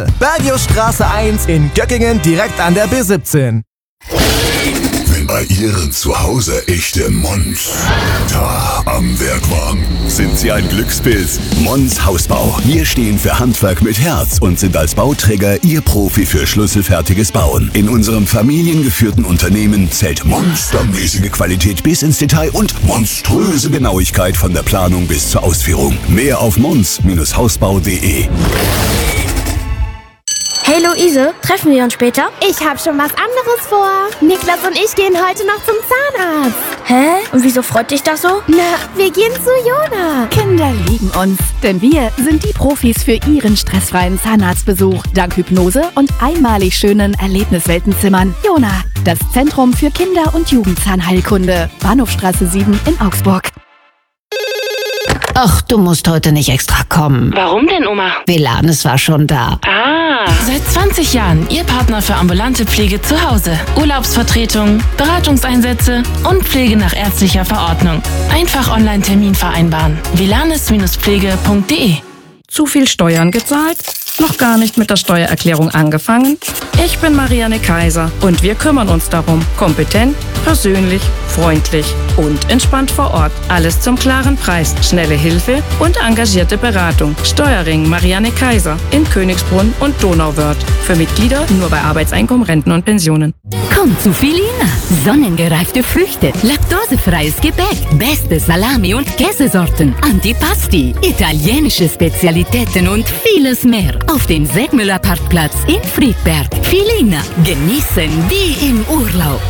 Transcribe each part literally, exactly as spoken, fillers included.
Bergiusstraße eins in Göckingen direkt an der B siebzehn. Wenn bei Ihren Zuhause echte Mons da am Werk waren, sind Sie ein Glückspilz. Mons Hausbau. Wir stehen für Handwerk mit Herz und sind als Bauträger Ihr Profi für schlüsselfertiges Bauen. In unserem familiengeführten Unternehmen zählt monstermäßige Qualität bis ins Detail und monströse Genauigkeit von der Planung bis zur Ausführung. Mehr auf mons Hausbau punkt de. Hey Luise, treffen wir uns später? Ich hab schon was anderes vor. Niklas und ich gehen heute noch zum Zahnarzt. Hä? Und wieso freut dich das so? Na, wir gehen zu Jona. Kinder lieben uns, denn wir sind die Profis für ihren stressfreien Zahnarztbesuch. Dank Hypnose und einmalig schönen Erlebnisweltenzimmern. Jona, das Zentrum für Kinder- und Jugendzahnheilkunde. Bahnhofstraße sieben in Augsburg. Ach, du musst heute nicht extra kommen. Warum denn, Oma? Velanes war schon da. Ah. Seit zwanzig Jahren Ihr Partner für ambulante Pflege zu Hause. Urlaubsvertretung, Beratungseinsätze und Pflege nach ärztlicher Verordnung. Einfach Online-Termin vereinbaren. velanes Pflege punkt de. Zu viel Steuern gezahlt? Noch gar nicht mit der Steuererklärung angefangen? Ich bin Marianne Kaiser und wir kümmern uns darum. Kompetent, persönlich, freundlich und entspannt vor Ort. Alles zum klaren Preis, schnelle Hilfe und engagierte Beratung. Steuerring Marianne Kaiser in Königsbrunn und Donauwörth. Für Mitglieder nur bei Arbeitseinkommen, Renten und Pensionen. Komm zu Filina. Sonnengereifte Früchte, laktosefreies Gebäck, beste Salami- und Käsesorten, Antipasti, italienische Spezialitäten und vieles mehr. Auf dem Segmüller Parkplatz in Friedberg. Filina. Genießen wie im Urlaub.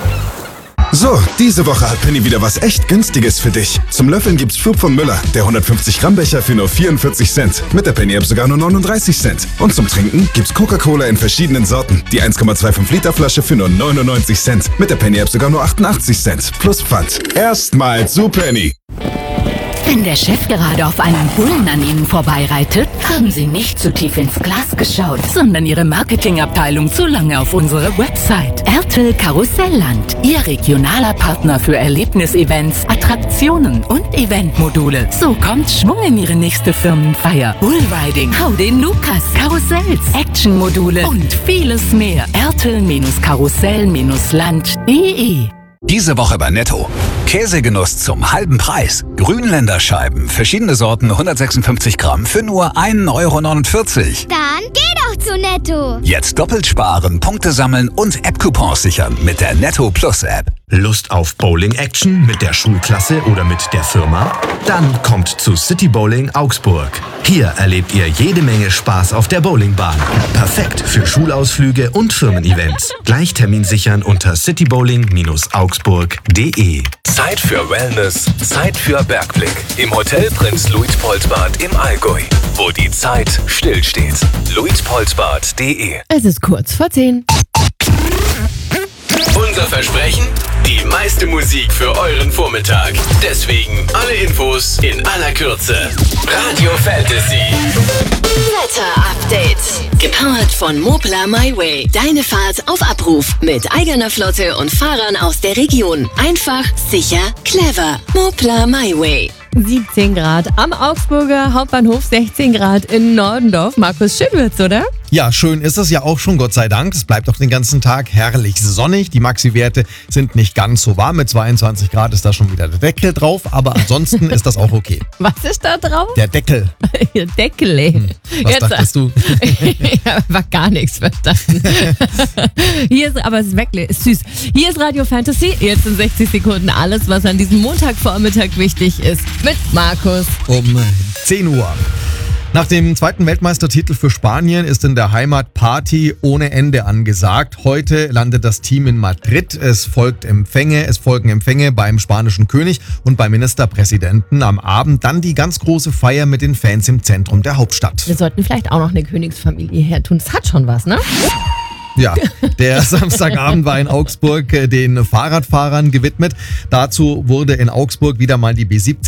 So, diese Woche hat Penny wieder was echt Günstiges für dich. Zum Löffeln gibt's Schub von Müller, der hundertfünfzig Gramm Becher für nur vierundvierzig Cent. Mit der Penny App sogar nur neununddreißig Cent. Und zum Trinken gibt's Coca-Cola in verschiedenen Sorten. Die eins Komma fünfundzwanzig Liter Flasche für nur neunundneunzig Cent. Mit der Penny App sogar nur achtundachtzig Cent. Plus Pfand. Erstmal zu Penny. Wenn der Chef gerade auf einen Bullen an Ihnen vorbeireitet, haben Sie nicht zu tief ins Glas geschaut, sondern Ihre Marketingabteilung zu lange auf unsere Website. Ertel Karussellland, Ihr regionaler Partner für Erlebnisevents, Attraktionen und Eventmodule. So kommt Schwung in Ihre nächste Firmenfeier. Bullriding, Hau den Lukas, Karussells, Actionmodule und vieles mehr. Ertel Karussell Land punkt de. Diese Woche bei Netto. Käsegenuss zum halben Preis. Grünländerscheiben, verschiedene Sorten, hundertsechsundfünfzig Gramm für nur ein Euro neunundvierzig. Dann geh doch zu Netto. Jetzt doppelt sparen, Punkte sammeln und App-Coupons sichern mit der Netto Plus App. Lust auf Bowling-Action mit der Schulklasse oder mit der Firma? Dann kommt zu City Bowling Augsburg. Hier erlebt ihr jede Menge Spaß auf der Bowlingbahn. Perfekt für Schulausflüge und Firmen-Events. Gleich Termin sichern unter citybowling Augsburg punkt de. Zeit für Wellness, Zeit für Bergblick. Im Hotel Prinz Luitpoldbad im Allgäu, wo die Zeit stillsteht. luitpoldbad punkt de. Es ist kurz vor zehn. Unser Versprechen? Die meiste Musik für euren Vormittag. Deswegen alle Infos in aller Kürze. Radio Fantasy. Wetter-Update. Gepowert von Mopla My Way. Deine Fahrt auf Abruf. Mit eigener Flotte und Fahrern aus der Region. Einfach, sicher, clever. Mopla My Way. siebzehn Grad am Augsburger Hauptbahnhof, sechzehn Grad in Nordendorf. Markus, schön wird's, oder? Ja, schön ist es ja auch schon, Gott sei Dank. Es bleibt auch den ganzen Tag herrlich sonnig. Die Maxi-Werte sind nicht ganz so warm. Mit zweiundzwanzig Grad ist da schon wieder der Deckel drauf. Aber ansonsten ist das auch okay. Was ist da drauf? Der Deckel. Der Deckel, ey. Hm, was Jetzt, dachtest du? Ich habe einfach gar nichts verstanden. Hier ist, aber es ist wirklich ist süß. Hier ist Radio Fantasy. Jetzt in sechzig Sekunden alles, was an diesem Montagvormittag wichtig ist. Mit Markus. Um zehn Uhr. Nach dem zweiten Weltmeistertitel für Spanien ist in der Heimat Party ohne Ende angesagt. Heute landet das Team in Madrid. Es folgt Empfänge, es folgen Empfänge beim spanischen König und beim Ministerpräsidenten. Am Abend dann die ganz große Feier mit den Fans im Zentrum der Hauptstadt. Wir sollten vielleicht auch noch eine Königsfamilie her tun. Das hat schon was, ne? Ja, der Samstagabend war in Augsburg den Fahrradfahrern gewidmet. Dazu wurde in Augsburg wieder mal die B siebzehn